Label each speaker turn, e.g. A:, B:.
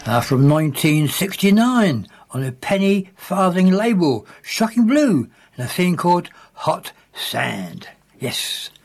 A: From 1969 on a penny farthing label, Shocking Blue, and a thing called Hot Sand. Yes,